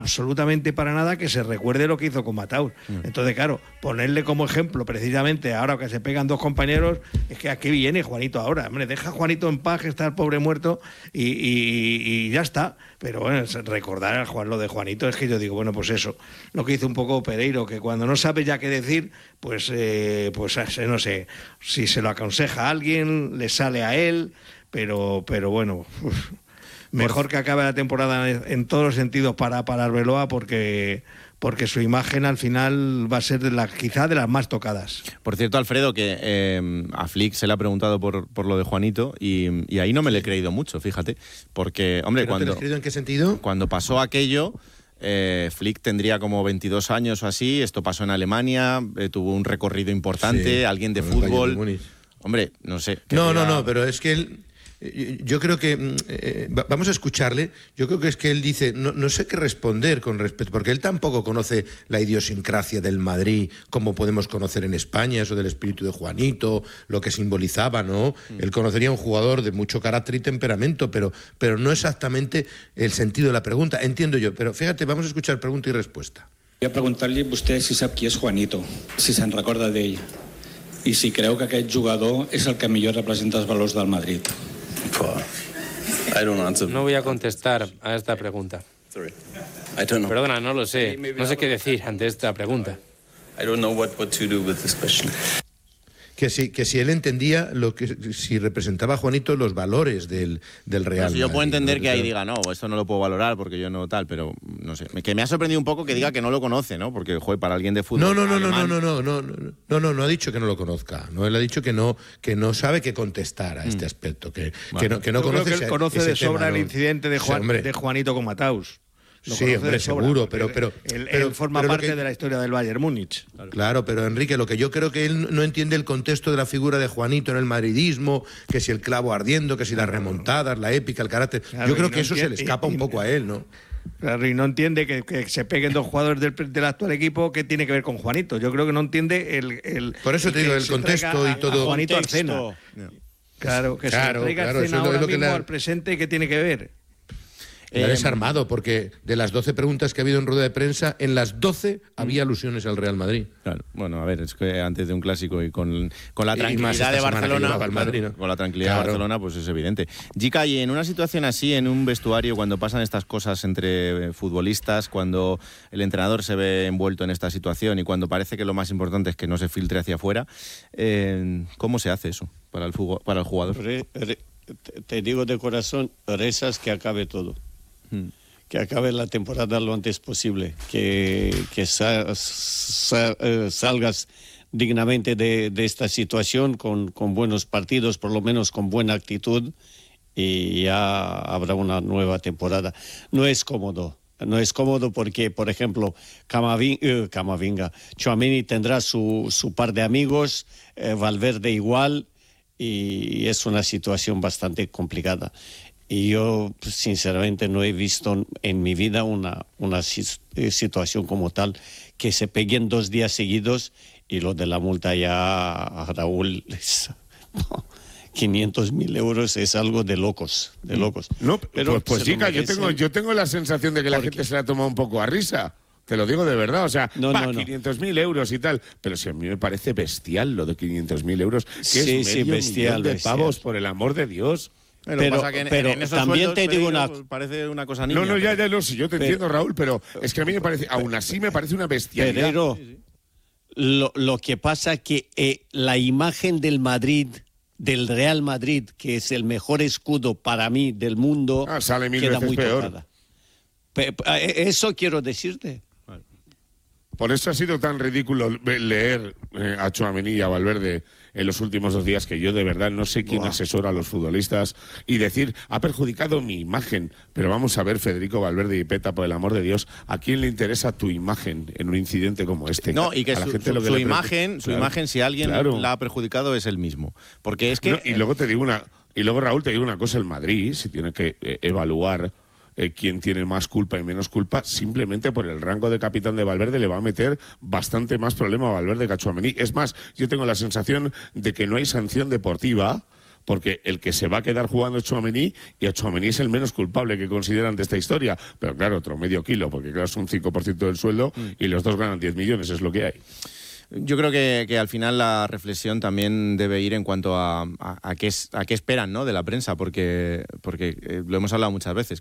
absolutamente para nada que se recuerde lo que hizo con Mataus. Entonces, claro, ponerle como ejemplo precisamente ahora que se pegan dos compañeros, es que aquí viene Juanito ahora. Hombre, deja a Juanito en paz, que está el pobre muerto, y ya está. Pero bueno, recordar a Juan lo de Juanito es que yo digo, bueno, pues eso, lo que hizo un poco Pereiro, que cuando no sabe ya qué decir, pues no sé, si se lo aconseja a alguien, le sale a él, pero bueno... Mejor que acabe la temporada en todos los sentidos para Arbeloa, porque su imagen al final va a ser quizá de las más tocadas. Por cierto, Alfredo, que a Flick se le ha preguntado por lo de Juanito y ahí no me le he creído mucho, fíjate, porque, hombre, ¿Pero te lo has creído en qué sentido? Cuando pasó aquello, Flick tendría como 22 años o así, esto pasó en Alemania, tuvo un recorrido importante, alguien de fútbol. Hombre, no sé. No, pero es que él... Yo creo que vamos a escucharle. Yo creo que es que él dice no sé qué responder con respecto, porque él tampoco conoce la idiosincrasia del Madrid como podemos conocer en España, eso del espíritu de Juanito, lo que simbolizaba, ¿no? Él conocería un jugador de mucho carácter y temperamento, pero no exactamente el sentido de la pregunta, entiendo yo. Pero fíjate, vamos a escuchar pregunta y respuesta. Voy a preguntar-li a vostè si sap qui és Juanito, si se'n recorda d'ell i si creu que aquest jugador és el que millor representa els valors del Madrid. No voy a contestar a esta pregunta. Perdona, no lo sé. No sé qué decir ante esta pregunta. Que si él entendía si representaba a Juanito los valores del Real Madrid. Yo puedo entender que ahí diga, no, esto no lo puedo valorar porque yo no tal, pero no sé. Que me ha sorprendido un poco que diga que no lo conoce, ¿no? Porque, joder, para alguien de fútbol... No ha dicho que no lo conozca. No, él ha dicho que no sabe qué contestar a este aspecto, que no conoce. Creo que él conoce de sobra el incidente de Juanito con Mataus. Sí, hombre, seguro, pero él forma parte de la historia del Bayern Múnich. Claro, pero Enrique, lo que yo creo que él no entiende el contexto de la figura de Juanito en el madridismo, que si el clavo ardiendo, que si las remontadas, la épica, el carácter. Claro, yo creo que eso se le escapa un poco a él, ¿no? Claro, y no entiende que se peguen dos jugadores del actual equipo, ¿qué tiene que ver con Juanito? Yo creo que no entiende el por eso te digo, el contexto y todo. A Juanito Arcena. Claro, que se traiga Arcena ahora mismo al presente, ¿qué tiene que ver? Le ha desarmado, porque de las 12 preguntas que ha habido en rueda de prensa, en las 12 había alusiones al Real Madrid. Claro, bueno, a ver, es que antes de un clásico y con la tranquilidad de Barcelona, Madrid, ¿no? Con la tranquilidad de Barcelona, pues es evidente. Jica, y en una situación así, en un vestuario, cuando pasan estas cosas entre futbolistas, cuando el entrenador se ve envuelto en esta situación y cuando parece que lo más importante es que no se filtre hacia afuera, ¿cómo se hace eso para el jugador? Te digo de corazón, rezas que acabe todo. Que acabe la temporada lo antes posible, que salgas dignamente de esta situación con buenos partidos, por lo menos con buena actitud, y ya habrá una nueva temporada. No es cómodo porque, por ejemplo, Tchouaméni tendrá su par de amigos, Valverde igual, y es una situación bastante complicada. Y yo, sinceramente, no he visto en mi vida una situación como tal, que se peguen 2 días seguidos, y lo de la multa ya a Raúl es... 500.000 euros es algo de locos, No, pero pues chica, yo tengo la sensación de que la gente se la ha tomado un poco a risa. Te lo digo de verdad, o sea, 500.000 euros y tal. Pero si a mí me parece bestial lo de 500.000 euros, que es medio millón de pavos, por el amor de Dios. Pero en esos también te digo parece una cosa niña. No, si yo te entiendo, Raúl, pero es que a mí me parece, aún así me parece una bestialidad. Pero lo que pasa que la imagen del Madrid, del Real Madrid, que es el mejor escudo para mí del mundo, sale 1000 queda veces muy peor. tocada. Eso quiero decirte. Por eso ha sido tan ridículo leer a Tchouaméni y a Valverde en los últimos 2 días, que yo de verdad no sé quién asesora a los futbolistas, y decir, ha perjudicado mi imagen. Pero vamos a ver, Federico Valverde y Peta, por el amor de Dios, ¿a quién le interesa tu imagen en un incidente como este? No, y que su imagen, si alguien la ha perjudicado, es él mismo. Porque es que... No, y luego, Raúl, te digo una cosa, el Madrid, si tiene que evaluar quién tiene más culpa y menos culpa, simplemente por el rango de capitán de Valverde le va a meter bastante más problema a Valverde que a Tchouaméni. Es más, yo tengo la sensación de que no hay sanción deportiva porque el que se va a quedar jugando es Tchouaméni, y Tchouaméni es el menos culpable que consideran de esta historia. Pero claro, otro medio kilo, porque claro, es un 5% del sueldo y los dos ganan 10 millones, es lo que hay. Yo creo que al final la reflexión también debe ir en cuanto a qué esperan, ¿no?, de la prensa, porque lo hemos hablado muchas veces.